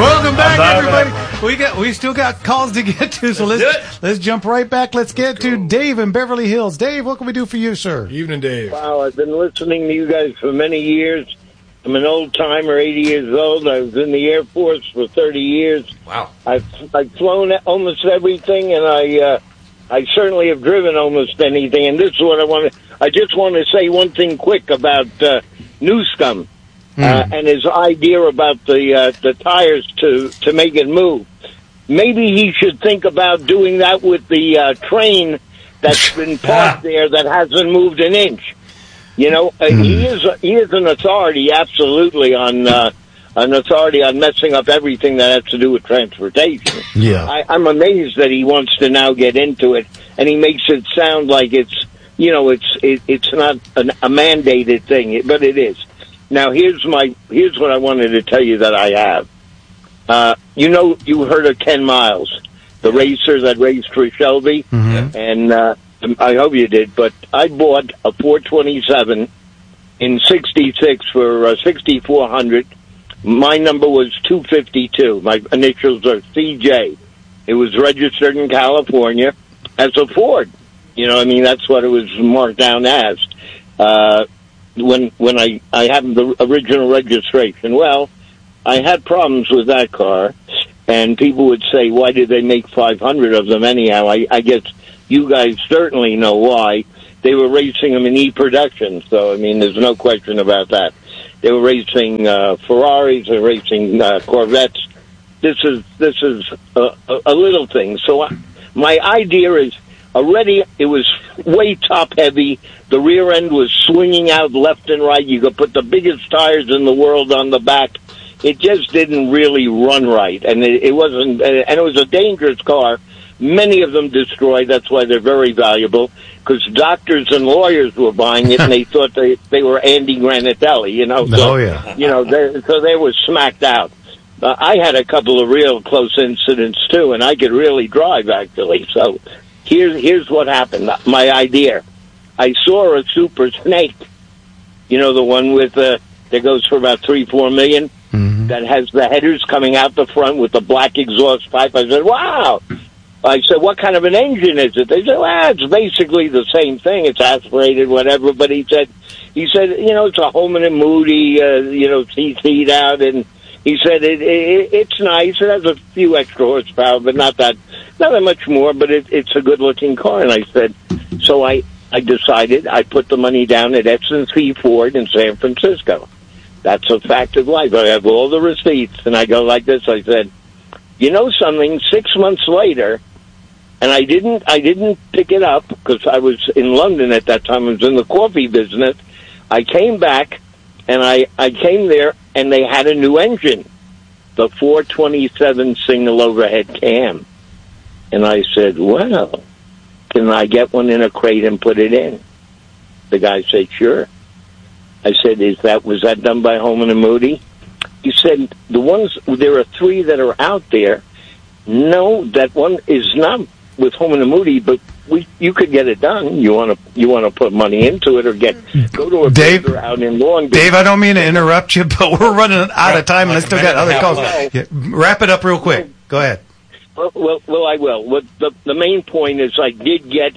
Welcome back, everybody. We still got calls to get to, so let's jump right back. Let's get to Dave in Beverly Hills. Dave, what can we do for you, sir? Evening, Dave. Wow, I've been listening to you guys for many years. I'm an old timer, 80 years old. I was in the Air Force for 30 years. Wow. I've flown almost everything, and I certainly have driven almost anything. And this is what I want to. I just want to say one thing quick about Newscomb and his idea about the tires to make it move. Maybe he should think about doing that with the train that's been parked there that hasn't moved an inch. You know, he is an authority, absolutely, on messing up everything that has to do with transportation. Yeah, I'm amazed that he wants to now get into it, and he makes it sound like it's not a mandated thing, but it is. Now, here's what I wanted to tell you that I have. You heard of Ken Miles, the racer that raced for Shelby, and I hope you did, but I bought a 427 in 66 for $6,400. My number was 252. My initials are CJ. It was registered in California as a Ford. You know, I mean, that's what it was marked down as. When I have the original registration. Well, I had problems with that car, and people would say, why did they make 500 of them anyhow? I guess you guys certainly know why. They were racing them in E-production, so, I mean, there's no question about that. They were racing Ferraris, they were racing Corvettes. This is a little thing. So my idea is, already it was way top-heavy. The rear end was swinging out left and right. You could put the biggest tires in the world on the back. It just didn't really run right, and it wasn't. And it was a dangerous car. Many of them destroyed. That's why they're very valuable, because doctors and lawyers were buying it, and they thought they were Andy Granatelli. You know, so, so they were smacked out. I had a couple of real close incidents too, and I could really drive actually. So here's what happened. My idea: I saw a Super Snake. You know, the one with that goes for about $3-4 million. That has the headers coming out the front with the black exhaust pipe. I said, wow. I said, what kind of an engine is it? They said, well, it's basically the same thing. It's aspirated, whatever. But he said, you know, it's a Holman and Moody, seat out. And he said, it's nice. It has a few extra horsepower, but not that much more. But it's a good looking car. And I said, so I decided I put the money down at S&C Ford in San Francisco. That's a fact of life. I have all the receipts, and I go like this. I said, you know something? 6 months later, and I didn't pick it up because I was in London at that time. I was in the coffee business. I came back, and I came there, and they had a new engine, the 427 single overhead cam. And I said, well, can I get one in a crate and put it in? The guy said, sure. I said, was that done by Holman and Moody? He said, there are 3 that are out there. No, that one is not with Holman and Moody, but you could get it done. You want to put money into it or go to a builder out in Long Beach. Dave, I don't mean to interrupt you, but we're running out of time and I still got other calls. Yeah, wrap it up real quick. Go ahead. Well, I will. Well, the main point is I did get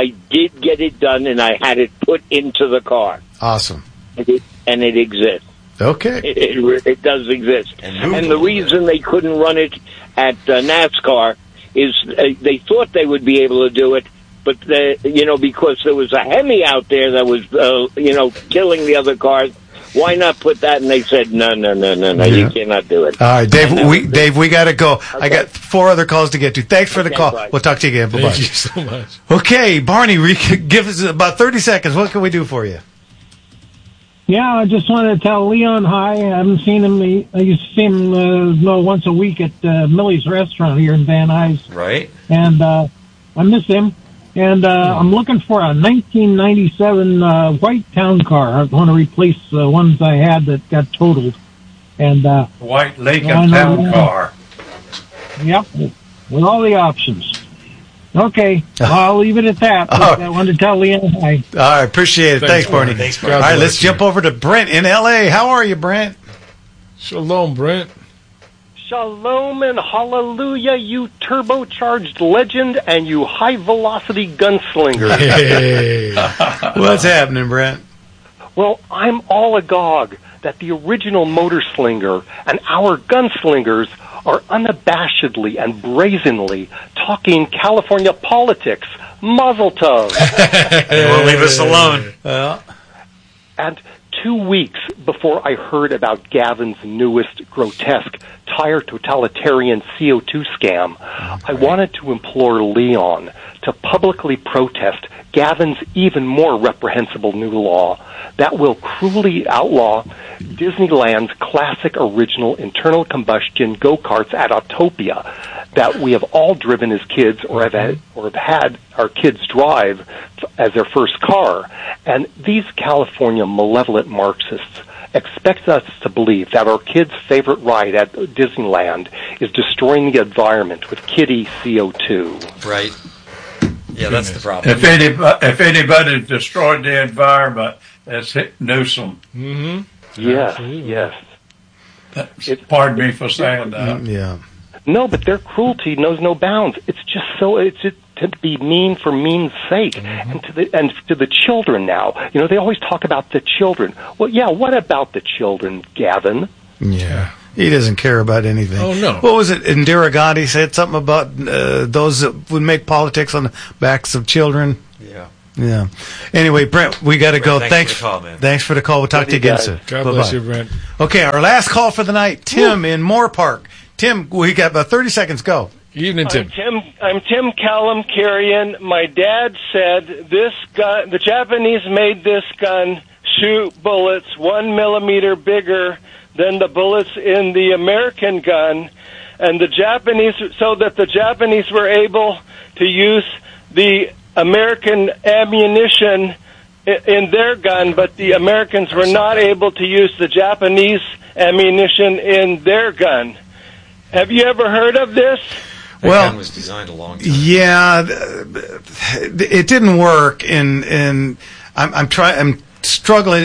it done, and I had it put into the car. Awesome. And it exists. Okay. It does exist. And the reason they couldn't run it at NASCAR is they thought they would be able to do it, but because there was a Hemi out there that was killing the other cars. Why not put that? And they said, no, you cannot do it. All right, Dave, we got to go. Okay. I got 4 other calls to get to. Thanks for the call. Bye. We'll talk to you again. Bye-bye. Thank you so much. Okay, Barney, give us about 30 seconds. What can we do for you? Yeah, I just wanted to tell Leon hi. I haven't seen him. I used to see him once a week at Millie's restaurant here in Van Nuys. Right. And I miss him. And I'm looking for a 1997 white town car. I want to replace the ones I had that got totaled. And white Lincoln town car. Yep, with all the options. Okay, well, I'll leave it at that. I wanted to tell Leon hi. All right, appreciate it. Thanks, Barney. All right, let's jump over to Brent in L.A. How are you, Brent? Shalom, Brent. Shalom and hallelujah, you turbocharged legend and you high-velocity gunslinger. Hey. What's happening, Brent? Well, I'm all agog that the original motor slinger and our gunslingers are unabashedly and brazenly talking California politics. Mazel tov. They won't leave us alone. And 2 weeks before I heard about Gavin's newest grotesque tire totalitarian CO2 scam, I wanted to implore Leon to publicly protest Gavin's even more reprehensible new law that will cruelly outlaw Disneyland's classic original internal combustion go-karts at Autopia that we have all driven as kids or have had our kids drive as their first car. And these California malevolent Marxists expect us to believe that our kids' favorite ride at Disneyland is destroying the environment with kiddie CO2. Right. Yeah, that's the problem. If anybody destroyed the environment, it's Newsom. Mm-hmm. Yes. Pardon me for saying that. Yeah. No, but their cruelty knows no bounds. It's just so to be mean for mean's sake, and to the children now. You know, they always talk about the children. Well, yeah. What about the children, Gavin? Yeah. He doesn't care about anything. Oh, no. What was it? Indira Gandhi said something about those that would make politics on the backs of children. Yeah. Anyway, Brent, we got to go. Thanks for the call, man. Thanks for the call. We'll talk to you again soon. God bless you, Brent. Okay, our last call for the night. Tim in Moore Park. Tim, we got about 30 seconds. Go. Evening, Tim. I'm Tim Callum Carrion. My dad said this gun, the Japanese made this gun shoot bullets 1 millimeter bigger than the bullets in the American gun, and the Japanese, so that the Japanese were able to use the American ammunition in their gun, but the Americans were not able to use the Japanese ammunition in their gun. Have you ever heard of this? That gun was designed a long time. Yeah, it didn't work, and I'm struggling.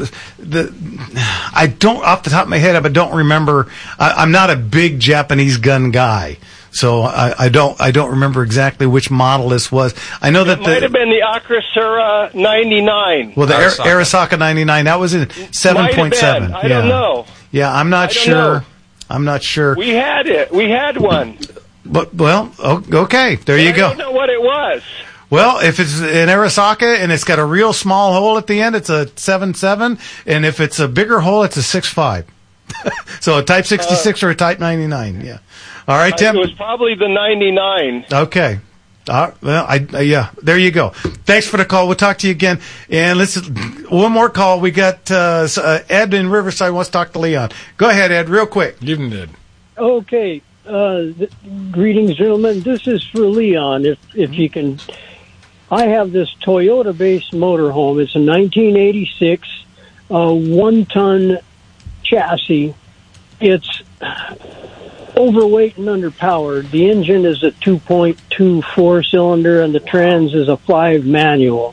I don't, off the top of my head, I don't remember. I'm not a big Japanese gun guy, so I don't remember exactly which model this was. I know that it might have been the Akrasura 99. Well, the Arisaka 99, that was in 7.7. I don't know. Yeah, I'm not sure. I'm not sure. We had it. We had one. But okay, there you go. I don't know what it was. Well, if it's an Arisaka and it's got a real small hole at the end, it's a 7.7, and if it's a bigger hole, it's a 6.5. So a Type 66 or a Type 99. Yeah. All right, Tim. It was probably the 99. Okay. Yeah, there you go. Thanks for the call. We'll talk to you again. And listen, one more call. We got Ed in Riverside wants to talk to Leon. Go ahead, Ed, real quick. Evening, Ed. Okay. Greetings, gentlemen. This is for Leon. If you can, I have this Toyota-based motorhome. It's a 1986 one-ton chassis. It's overweight and underpowered. The engine is a 2.2 4-cylinder, and the trans is a 5 manual.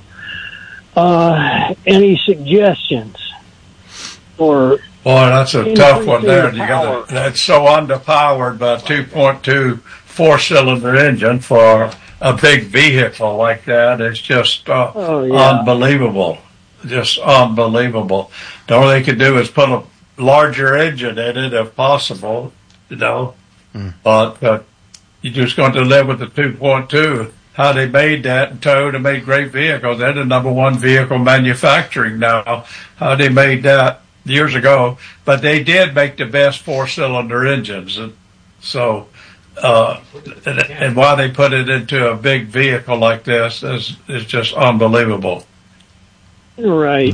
Any suggestions? Or boy, that's a tough one there. That's so underpowered by a 2.2 4-cylinder engine for a big vehicle like that. It's just unbelievable. Just unbelievable. The only they could do is put a larger engine in it if possible, But you're just going to live with the 2.2. How they made that, and Toyota made great vehicles. They're the number one vehicle manufacturing now. How they made that years ago, but they did make the best 4-cylinder engines, and so and why they put it into a big vehicle like this is just unbelievable. Right.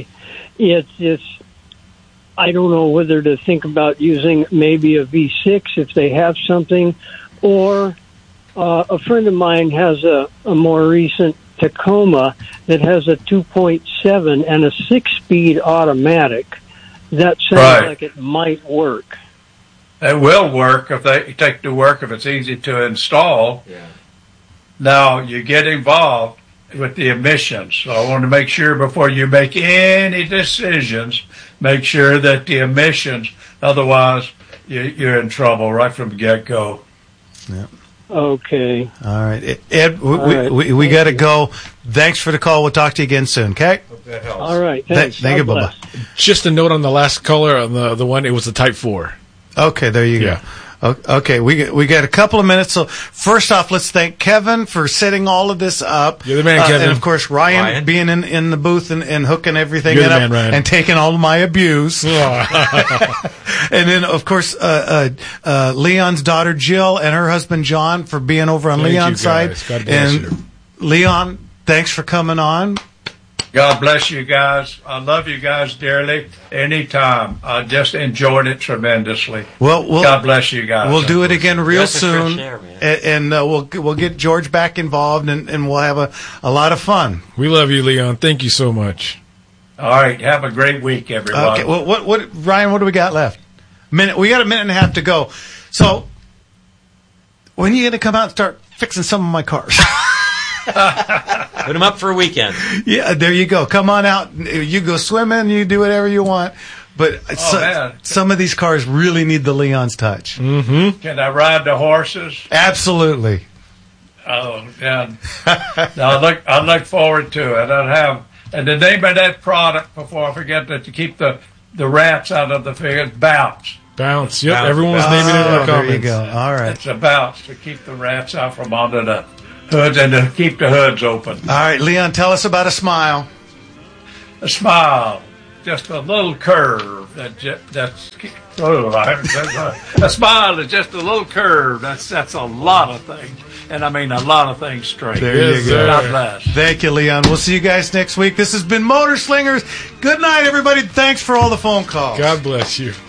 I don't know whether to think about using maybe a V6 if they have something, or a friend of mine has a more recent Tacoma that has a 2.7 and a 6-speed automatic. That sounds like it might work. It will work if they take the work, if it's easy to install. Yeah. Now, you get involved with the emissions. So I want to make sure before you make any decisions, make sure that the emissions, otherwise you're in trouble right from the get-go. Yeah. Okay. All right. Ed, we got to go. Thanks for the call. We'll talk to you again soon, okay? Hope that helps. All right. Thanks. Thank you. Bye-bye. Just a note on the last caller, on the one, it was the Type 4. Okay, there you go. Okay, we got a couple of minutes. So first off, let's thank Kevin for setting all of this up. You're the man, Kevin. And of course, Ryan. Being in the booth and hooking everything You're the up man, Ryan. and taking all of my abuse. And then, of course, Leon's daughter Jill and her husband John for being over on Thank you, Leon's side. guys. God bless And you. Leon, thanks for coming on. God bless you guys. I love you guys dearly. Anytime. I just enjoyed it tremendously. Well, God bless you guys. We'll do it again real That's a fresh soon, air, man. and we'll get George back involved, and we'll have a lot of fun. We love you, Leon. Thank you so much. All right. Have a great week, everybody. Okay. Well, what Ryan? What do we got left? Minute. We got a minute and a half to go. So, when are you going to come out and start fixing some of my cars? Put them up for a weekend. Yeah, there you go. Come on out. You go swimming. You do whatever you want. But some of these cars really need the Leon's touch. Mm-hmm. Can I ride the horses? Absolutely. Oh, yeah. I look forward to it. And the name of that product, before I forget, to keep the rats out of the field, Bounce. Bounce. Yep, Bounce. everyone's naming it in the There comments. you go. All right. It's a Bounce to keep the rats out from under the hoods and to keep the hoods open. All right, Leon, tell us about a smile. A smile, just a little curve. A smile is just a little curve. That's a lot of things, and I mean a lot of things straight. There you go. God bless. Thank you, Leon. We'll see you guys next week. This has been Motor Slingers. Good night, everybody. Thanks for all the phone calls. God bless you.